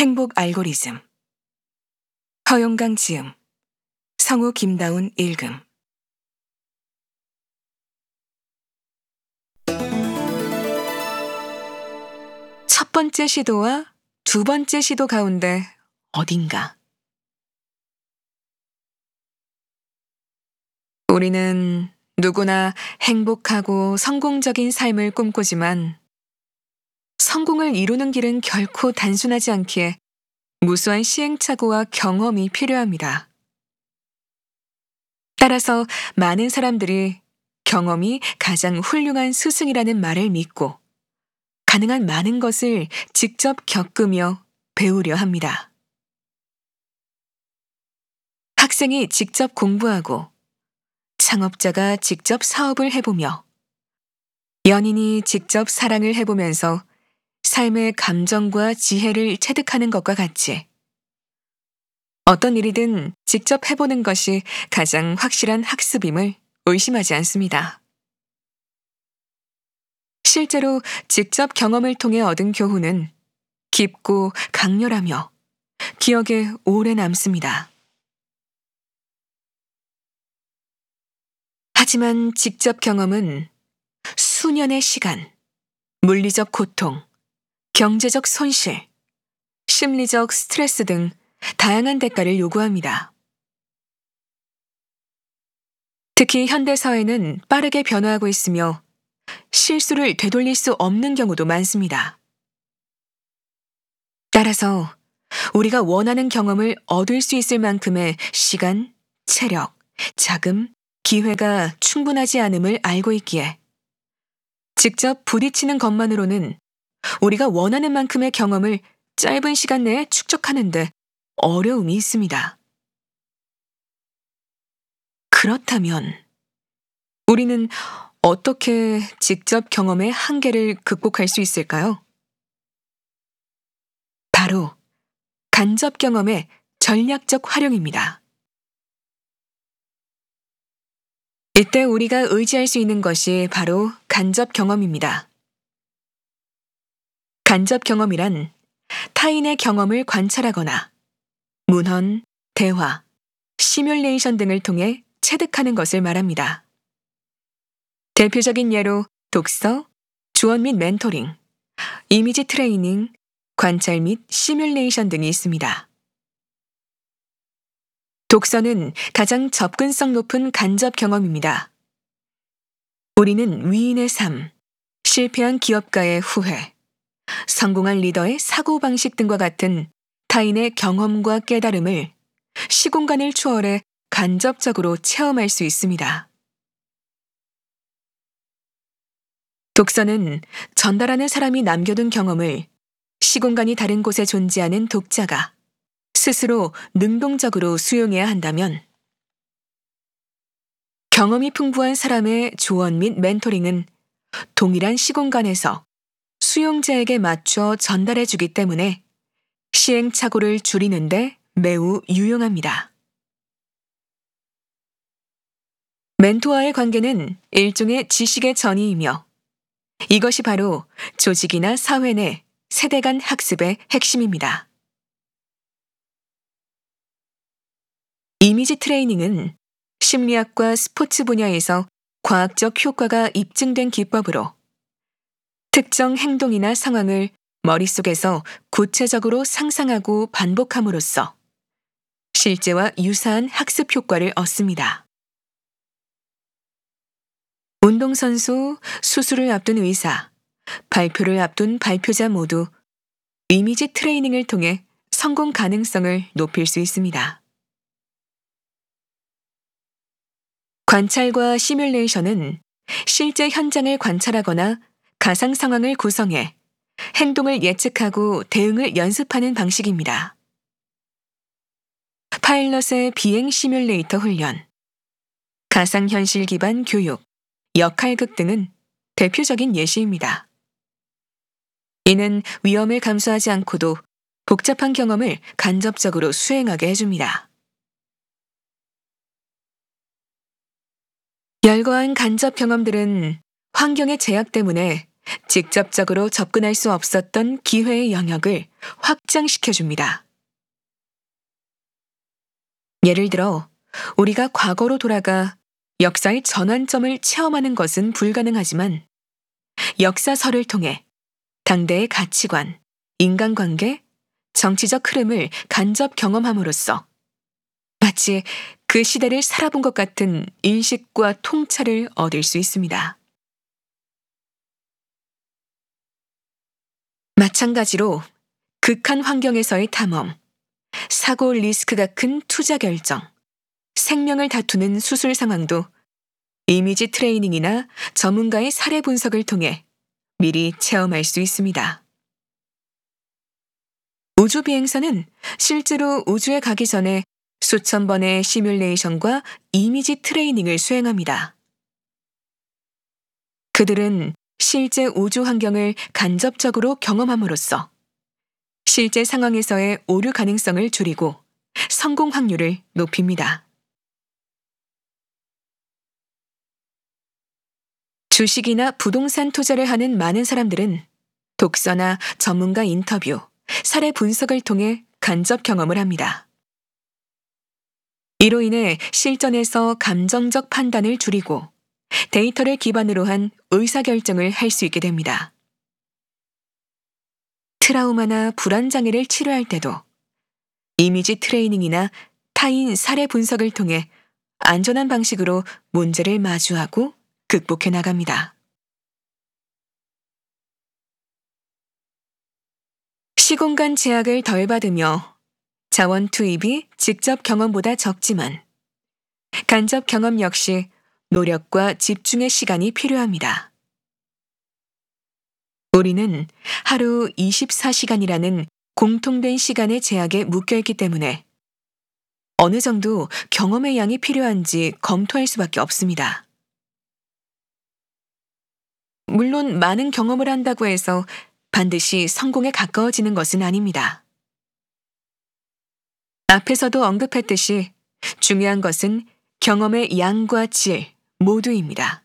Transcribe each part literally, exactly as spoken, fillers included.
행복 알고리즘. 허용강 지음, 성우 김다운 읽음. 첫 번째 시도와 두 번째 시도 가운데 어딘가. 우리는 누구나 행복하고 성공적인 삶을 꿈꾸지만 성공을 이루는 길은 결코 단순하지 않기에 무수한 시행착오와 경험이 필요합니다. 따라서 많은 사람들이 경험이 가장 훌륭한 스승이라는 말을 믿고 가능한 많은 것을 직접 겪으며 배우려 합니다. 학생이 직접 공부하고 창업자가 직접 사업을 해보며 연인이 직접 사랑을 해보면서 삶의 감정과 지혜를 체득하는 것과 같이 어떤 일이든 직접 해보는 것이 가장 확실한 학습임을 의심하지 않습니다. 실제로 직접 경험을 통해 얻은 교훈은 깊고 강렬하며 기억에 오래 남습니다. 하지만 직접 경험은 수년의 시간, 물리적 고통, 경제적 손실, 심리적 스트레스 등 다양한 대가를 요구합니다. 특히 현대사회는 빠르게 변화하고 있으며 실수를 되돌릴 수 없는 경우도 많습니다. 따라서 우리가 원하는 경험을 얻을 수 있을 만큼의 시간, 체력, 자금, 기회가 충분하지 않음을 알고 있기에 직접 부딪히는 것만으로는 우리가 원하는 만큼의 경험을 짧은 시간 내에 축적하는데 어려움이 있습니다. 그렇다면 우리는 어떻게 직접 경험의 한계를 극복할 수 있을까요? 바로 간접 경험의 전략적 활용입니다. 이때 우리가 의지할 수 있는 것이 바로 간접 경험입니다. 간접 경험이란 타인의 경험을 관찰하거나 문헌, 대화, 시뮬레이션 등을 통해 체득하는 것을 말합니다. 대표적인 예로 독서, 조언 및 멘토링, 이미지 트레이닝, 관찰 및 시뮬레이션 등이 있습니다. 독서는 가장 접근성 높은 간접 경험입니다. 우리는 위인의 삶, 실패한 기업가의 후회, 성공한 리더의 사고방식 등과 같은 타인의 경험과 깨달음을 시공간을 초월해 간접적으로 체험할 수 있습니다. 독서는 전달하는 사람이 남겨둔 경험을 시공간이 다른 곳에 존재하는 독자가 스스로 능동적으로 수용해야 한다면, 경험이 풍부한 사람의 조언 및 멘토링은 동일한 시공간에서 수용자에게 맞춰 전달해주기 때문에 시행착오를 줄이는데 매우 유용합니다. 멘토와의 관계는 일종의 지식의 전이이며 이것이 바로 조직이나 사회 내 세대 간 학습의 핵심입니다. 이미지 트레이닝은 심리학과 스포츠 분야에서 과학적 효과가 입증된 기법으로 특정 행동이나 상황을 머릿속에서 구체적으로 상상하고 반복함으로써 실제와 유사한 학습 효과를 얻습니다. 운동선수, 수술을 앞둔 의사, 발표를 앞둔 발표자 모두 이미지 트레이닝을 통해 성공 가능성을 높일 수 있습니다. 관찰과 시뮬레이션은 실제 현장을 관찰하거나 가상 상황을 구성해 행동을 예측하고 대응을 연습하는 방식입니다. 파일럿의 비행 시뮬레이터 훈련, 가상현실 기반 교육, 역할극 등은 대표적인 예시입니다. 이는 위험을 감수하지 않고도 복잡한 경험을 간접적으로 수행하게 해줍니다. 열거한 간접 경험들은 환경의 제약 때문에 직접적으로 접근할 수 없었던 기회의 영역을 확장시켜 줍니다. 예를 들어, 우리가 과거로 돌아가 역사의 전환점을 체험하는 것은 불가능하지만 역사서를 통해 당대의 가치관, 인간관계, 정치적 흐름을 간접 경험함으로써 마치 그 시대를 살아본 것 같은 인식과 통찰을 얻을 수 있습니다. 마찬가지로 극한 환경에서의 탐험, 사고 리스크가 큰 투자 결정, 생명을 다투는 수술 상황도 이미지 트레이닝이나 전문가의 사례 분석을 통해 미리 체험할 수 있습니다. 우주 비행사는 실제로 우주에 가기 전에 수천 번의 시뮬레이션과 이미지 트레이닝을 수행합니다. 그들은 실제 우주 환경을 간접적으로 경험함으로써 실제 상황에서의 오류 가능성을 줄이고 성공 확률을 높입니다. 주식이나 부동산 투자를 하는 많은 사람들은 독서나 전문가 인터뷰, 사례 분석을 통해 간접 경험을 합니다. 이로 인해 실전에서 감정적 판단을 줄이고 데이터를 기반으로 한 의사결정을 할 수 있게 됩니다. 트라우마나 불안장애를 치료할 때도 이미지 트레이닝이나 타인 사례 분석을 통해 안전한 방식으로 문제를 마주하고 극복해 나갑니다. 시공간 제약을 덜 받으며 자원 투입이 직접 경험보다 적지만 간접 경험 역시 노력과 집중의 시간이 필요합니다. 우리는 하루 이십사 시간이라는 공통된 시간의 제약에 묶여있기 때문에 어느 정도 경험의 양이 필요한지 검토할 수밖에 없습니다. 물론 많은 경험을 한다고 해서 반드시 성공에 가까워지는 것은 아닙니다. 앞에서도 언급했듯이 중요한 것은 경험의 양과 질 모두입니다.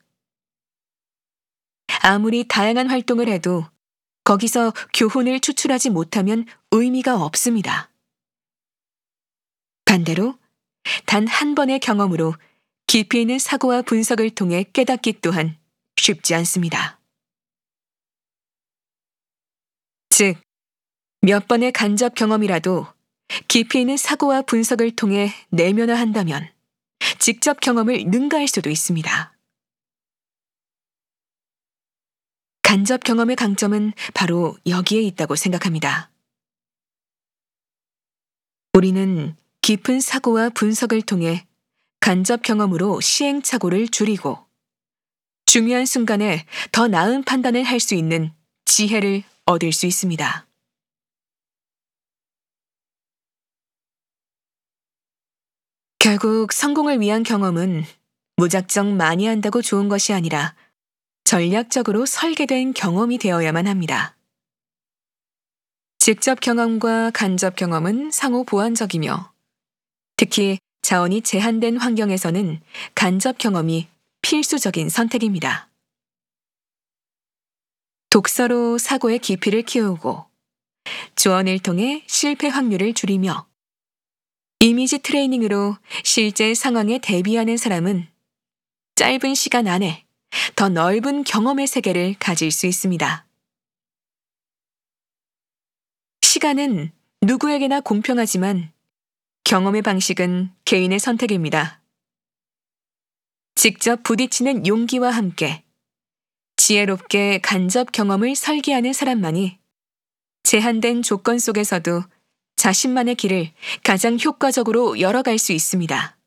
아무리 다양한 활동을 해도 거기서 교훈을 추출하지 못하면 의미가 없습니다. 반대로 단 한 번의 경험으로 깊이 있는 사고와 분석을 통해 깨닫기 또한 쉽지 않습니다. 즉, 몇 번의 간접 경험이라도 깊이 있는 사고와 분석을 통해 내면화한다면 직접 경험을 능가할 수도 있습니다. 간접 경험의 강점은 바로 여기에 있다고 생각합니다. 우리는 깊은 사고와 분석을 통해 간접 경험으로 시행착오를 줄이고 중요한 순간에 더 나은 판단을 할 수 있는 지혜를 얻을 수 있습니다. 결국 성공을 위한 경험은 무작정 많이 한다고 좋은 것이 아니라 전략적으로 설계된 경험이 되어야만 합니다. 직접 경험과 간접 경험은 상호 보완적이며 특히 자원이 제한된 환경에서는 간접 경험이 필수적인 선택입니다. 독서로 사고의 깊이를 키우고 조언을 통해 실패 확률을 줄이며 이미지 트레이닝으로 실제 상황에 대비하는 사람은 짧은 시간 안에 더 넓은 경험의 세계를 가질 수 있습니다. 시간은 누구에게나 공평하지만 경험의 방식은 개인의 선택입니다. 직접 부딪히는 용기와 함께 지혜롭게 간접 경험을 설계하는 사람만이 제한된 조건 속에서도 자신만의 길을 가장 효과적으로 열어갈 수 있습니다.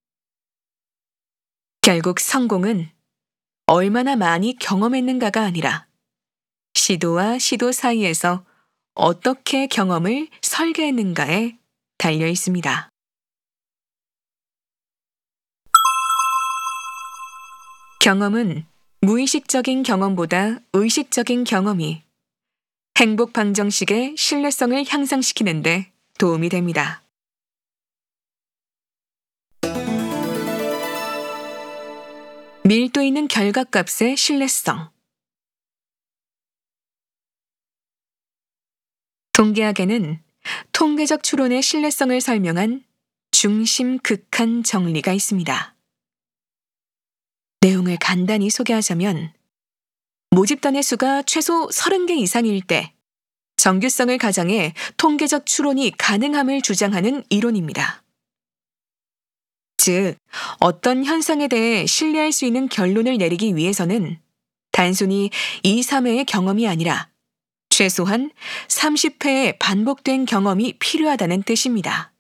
결국 성공은 얼마나 많이 경험했는가가 아니라 시도와 시도 사이에서 어떻게 경험을 설계했는가에 달려 있습니다. 경험은 무의식적인 경험보다 의식적인 경험이 행복 방정식의 신뢰성을 향상시키는 데 도움이 됩니다. 밀도 있는 결과값의 신뢰성. 통계학에는 통계적 추론의 신뢰성을 설명한 중심 극한 정리가 있습니다. 내용을 간단히 소개하자면 모집단의 수가 최소 서른 개 이상일 때 정규성을 가정해 통계적 추론이 가능함을 주장하는 이론입니다. 즉, 어떤 현상에 대해 신뢰할 수 있는 결론을 내리기 위해서는 단순히 이, 삼 회의 경험이 아니라 최소한 삼십 회의 반복된 경험이 필요하다는 뜻입니다.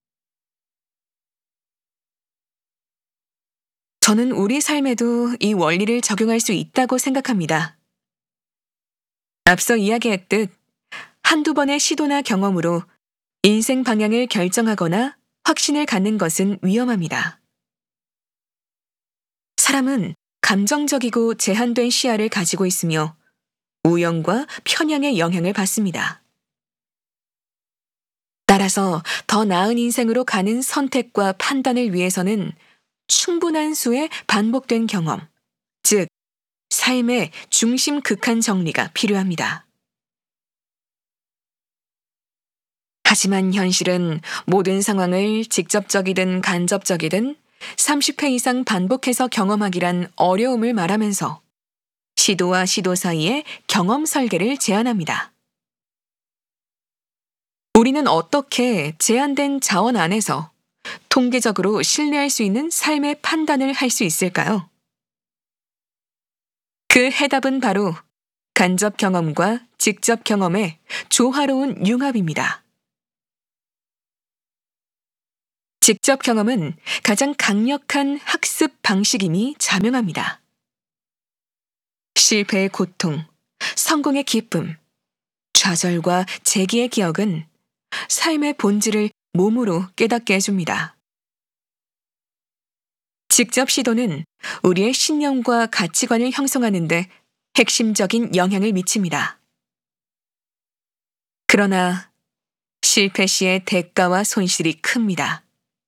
저는 우리 삶에도 이 원리를 적용할 수 있다고 생각합니다. 앞서 이야기했듯 한두 번의 시도나 경험으로 인생 방향을 결정하거나 확신을 갖는 것은 위험합니다. 사람은 감정적이고 제한된 시야를 가지고 있으며 우연과 편향의 영향을 받습니다. 따라서 더 나은 인생으로 가는 선택과 판단을 위해서는 충분한 수의 반복된 경험, 즉 삶의 중심 극한 정리가 필요합니다. 하지만 현실은 모든 상황을 직접적이든 간접적이든 삼십 회 이상 반복해서 경험하기란 어려움을 말하면서 시도와 시도 사이에 경험 설계를 제안합니다. 우리는 어떻게 제한된 자원 안에서 통계적으로 신뢰할 수 있는 삶의 판단을 할 수 있을까요? 그 해답은 바로 간접 경험과 직접 경험의 조화로운 융합입니다. 직접 경험은 가장 강력한 학습 방식임이 자명합니다. 실패의 고통, 성공의 기쁨, 좌절과 재기의 기억은 삶의 본질을 몸으로 깨닫게 해줍니다. 직접 시도는 우리의 신념과 가치관을 형성하는 데 핵심적인 영향을 미칩니다. 그러나 실패 시의 대가와 손실이 큽니다.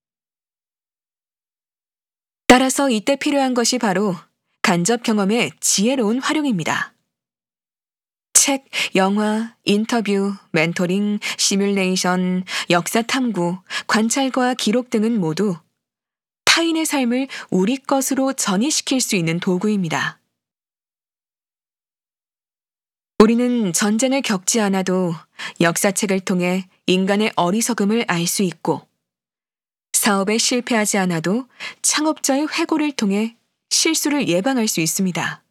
따라서 이때 필요한 것이 바로 간접 경험의 지혜로운 활용입니다. 책, 영화, 인터뷰, 멘토링, 시뮬레이션, 역사 탐구, 관찰과 기록 등은 모두 타인의 삶을 우리 것으로 전이시킬 수 있는 도구입니다. 우리는 전쟁을 겪지 않아도 역사책을 통해 인간의 어리석음을 알 수 있고, 사업에 실패하지 않아도 창업자의 회고를 통해 실수를 예방할 수 있습니다.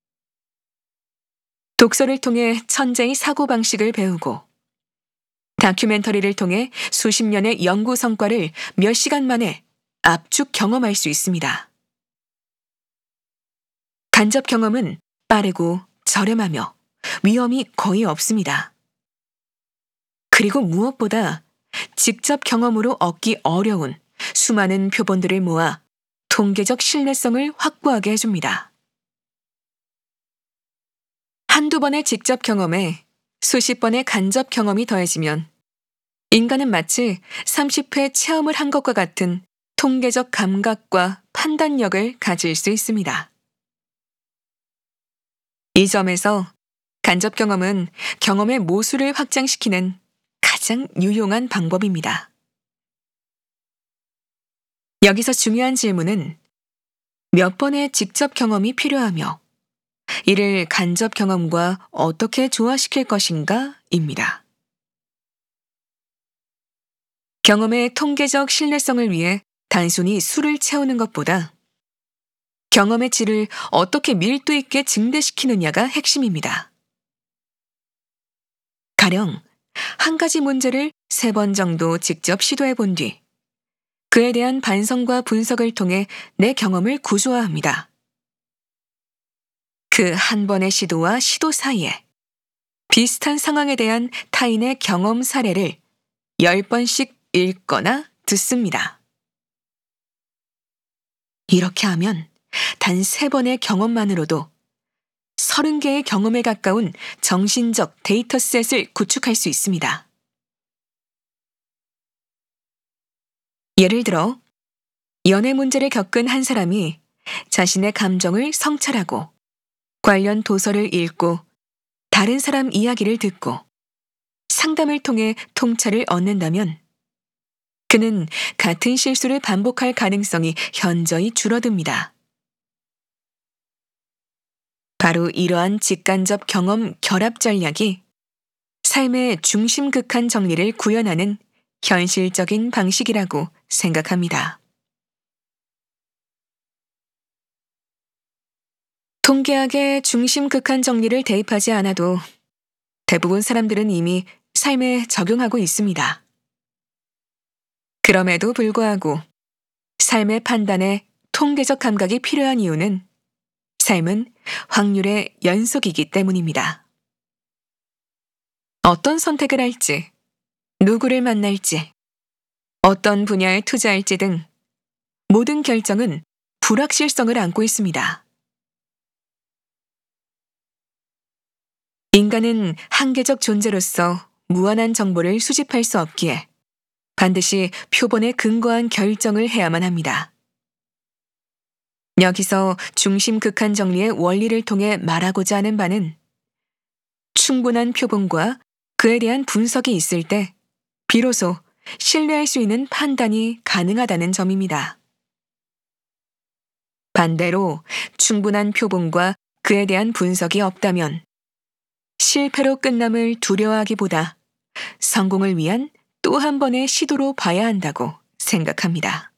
독서를 통해 천재의 사고방식을 배우고, 다큐멘터리를 통해 수십 년의 연구 성과를 몇 시간 만에 압축 경험할 수 있습니다. 간접 경험은 빠르고 저렴하며 위험이 거의 없습니다. 그리고 무엇보다 직접 경험으로 얻기 어려운 수많은 표본들을 모아 통계적 신뢰성을 확보하게 해줍니다. 한두 번의 직접 경험에 수십 번의 간접 경험이 더해지면 인간은 마치 삼십 회 체험을 한 것과 같은 통계적 감각과 판단력을 가질 수 있습니다. 이 점에서 간접 경험은 경험의 모수를 확장시키는 가장 유용한 방법입니다. 여기서 중요한 질문은 몇 번의 직접 경험이 필요하며 이를 간접 경험과 어떻게 조화시킬 것인가 입니다. 경험의 통계적 신뢰성을 위해 단순히 수를 채우는 것보다 경험의 질을 어떻게 밀도 있게 증대시키느냐가 핵심입니다. 가령 한 가지 문제를 세 번 정도 직접 시도해 본 뒤 그에 대한 반성과 분석을 통해 내 경험을 구조화합니다. 그 한 번의 시도와 시도 사이에 비슷한 상황에 대한 타인의 경험 사례를 열 번씩 읽거나 듣습니다. 이렇게 하면 단 세 번의 경험만으로도 서른 개의 경험에 가까운 정신적 데이터셋을 구축할 수 있습니다. 예를 들어, 연애 문제를 겪은 한 사람이 자신의 감정을 성찰하고 관련 도서를 읽고 다른 사람 이야기를 듣고 상담을 통해 통찰을 얻는다면 그는 같은 실수를 반복할 가능성이 현저히 줄어듭니다. 바로 이러한 직간접 경험 결합 전략이 삶의 중심극한 정리를 구현하는 현실적인 방식이라고 생각합니다. 통계학의 중심극한 정리를 대입하지 않아도 대부분 사람들은 이미 삶에 적용하고 있습니다. 그럼에도 불구하고 삶의 판단에 통계적 감각이 필요한 이유는 삶은 확률의 연속이기 때문입니다. 어떤 선택을 할지, 누구를 만날지, 어떤 분야에 투자할지 등 모든 결정은 불확실성을 안고 있습니다. 인간은 한계적 존재로서 무한한 정보를 수집할 수 없기에 반드시 표본에 근거한 결정을 해야만 합니다. 여기서 중심극한 정리의 원리를 통해 말하고자 하는 바는 충분한 표본과 그에 대한 분석이 있을 때 비로소 신뢰할 수 있는 판단이 가능하다는 점입니다. 반대로 충분한 표본과 그에 대한 분석이 없다면 실패로 끝남을 두려워하기보다 성공을 위한 또 한 번의 시도로 봐야 한다고 생각합니다.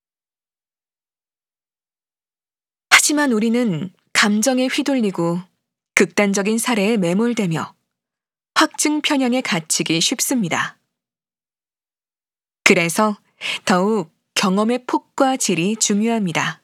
하지만 우리는 감정에 휘둘리고 극단적인 사례에 매몰되며 확증 편향에 갇히기 쉽습니다. 그래서 더욱 경험의 폭과 질이 중요합니다.